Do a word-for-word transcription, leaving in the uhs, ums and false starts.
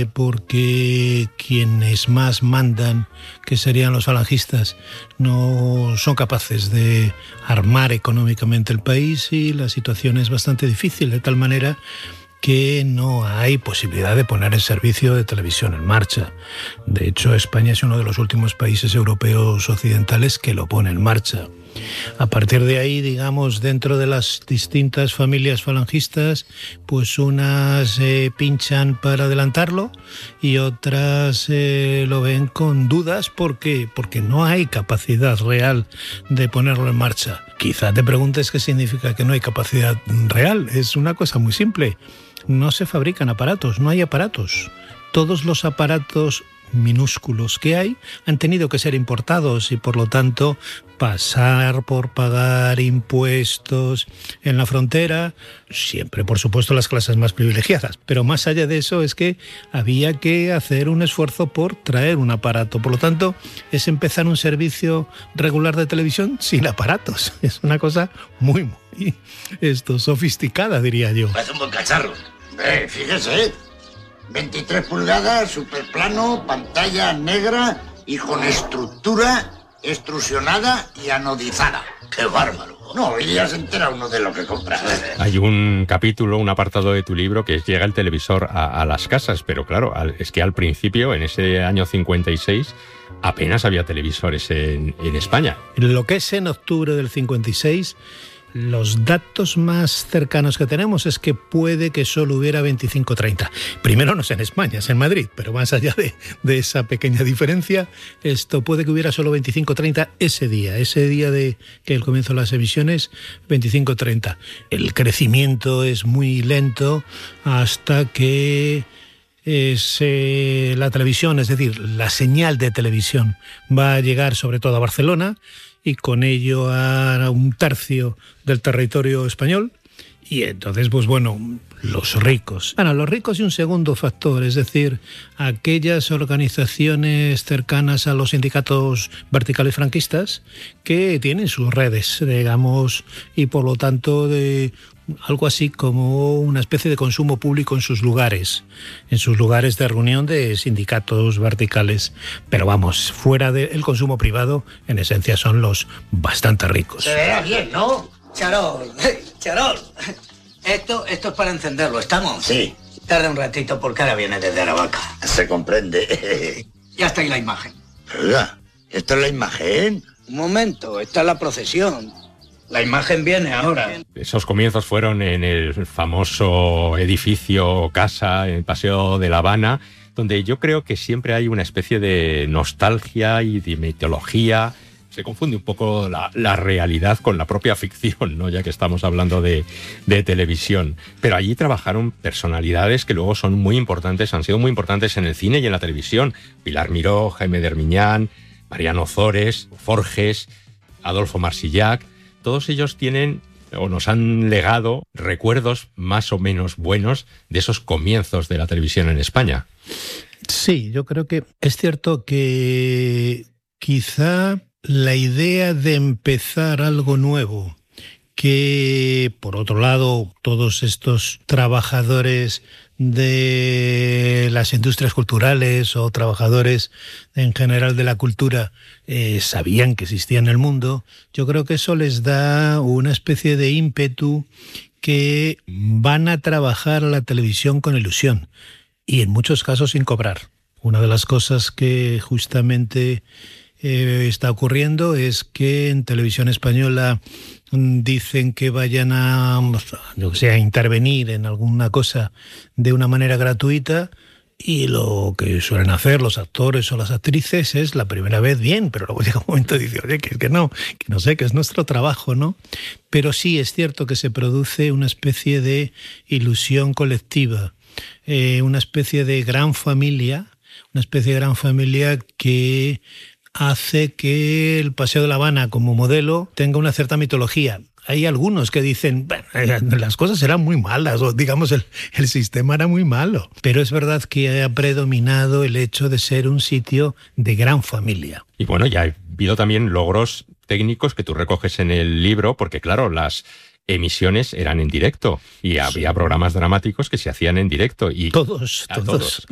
porque quienes más mandan, que serían los falangistas, no son capaces de armar económicamente el país y la situación es bastante difícil, de tal manera que no hay posibilidad de poner el servicio de televisión en marcha. De hecho, España es uno de los últimos países europeos occidentales que lo pone en marcha. A partir de ahí, digamos, dentro de las distintas familias falangistas, pues unas eh, pinchan para adelantarlo y otras eh, lo ven con dudas porque, porque no hay capacidad real de ponerlo en marcha. Quizá te preguntes qué significa que no hay capacidad real. Es una cosa muy simple. No se fabrican aparatos, no hay aparatos. Todos los aparatos minúsculos que hay han tenido que ser importados y por lo tanto pasar por pagar impuestos en la frontera, siempre por supuesto las clases más privilegiadas, pero más allá de eso es que había que hacer un esfuerzo por traer un aparato, por lo tanto es empezar un servicio regular de televisión sin aparatos, es una cosa muy muy esto, sofisticada diría yo. Parece un buen cacharro. Eh, fíjese, veintitrés pulgadas, superplano, pantalla negra y con estructura extrusionada y anodizada. ¡Qué bárbaro! No, hoy día se entera uno de lo que compra. Hay un capítulo, un apartado de tu libro que es llega el televisor a, a las casas, pero claro, al, es que al principio, en ese año cincuenta y seis, apenas había televisores en, en España. Lo que es en octubre del cincuenta y seis... los datos más cercanos que tenemos es que puede que solo hubiera veinticinco treinta. Primero no es en España, es en Madrid, pero más allá de, de esa pequeña diferencia, esto puede que hubiera solo veinticinco treinta ese día, ese día de que el comienzo de las emisiones, veinticinco treinta. El crecimiento es muy lento hasta que es eh, la televisión, es decir, la señal de televisión va a llegar sobre todo a Barcelona, y con ello a un tercio del territorio español. Y entonces, pues bueno, los ricos. Bueno, los ricos y un segundo factor, es decir, aquellas organizaciones cercanas a los sindicatos verticales franquistas que tienen sus redes, digamos, y por lo tanto de algo así como una especie de consumo público en sus lugares, en sus lugares de reunión de sindicatos verticales. Pero vamos, fuera del consumo privado, en esencia son los bastante ricos. Se verá bien, ¿no? Charol, Charol, esto, esto es para encenderlo, ¿estamos? Sí. Tarda un ratito porque ahora viene desde Aravaca. Se comprende. Ya está ahí la imagen. Oiga, ¿esta es la imagen? Un momento, está la procesión. La imagen viene ahora. Esos comienzos fueron en el famoso edificio Casa, en el Paseo de La Habana, donde yo creo que siempre hay una especie de nostalgia y de mitología. Se confunde un poco la, la realidad con la propia ficción, ¿no? Ya que estamos hablando de, de televisión. Pero allí trabajaron personalidades que luego son muy importantes, han sido muy importantes en el cine y en la televisión. Pilar Miró, Jaime de Armiñán, Mariano Ozores, Forges, Adolfo Marsillac. Todos ellos tienen o nos han legado recuerdos más o menos buenos de esos comienzos de la televisión en España. Sí, yo creo que es cierto que quizá la idea de empezar algo nuevo, que por otro lado todos estos trabajadores de las industrias culturales o trabajadores en general de la cultura eh, sabían que existía en el mundo, yo creo que eso les da una especie de ímpetu que van a trabajar a la televisión con ilusión y en muchos casos sin cobrar. Una de las cosas que justamente eh, está ocurriendo es que en televisión española dicen que vayan a, yo sé, a intervenir en alguna cosa de una manera gratuita y lo que suelen hacer los actores o las actrices es la primera vez bien, pero luego llega un momento y dice, oye, que, que no, que no sé, que es nuestro trabajo, ¿no? Pero sí es cierto que se produce una especie de ilusión colectiva, eh, una especie de gran familia, una especie de gran familia que hace que el Paseo de La Habana como modelo tenga una cierta mitología. Hay algunos que dicen, bueno, las cosas eran muy malas, o digamos, el, el sistema era muy malo. Pero es verdad que ha predominado el hecho de ser un sitio de gran familia. Y bueno, ya ha habido también logros técnicos que tú recoges en el libro, porque claro, las emisiones eran en directo y había programas dramáticos que se hacían en directo. Y todos, todos. todos.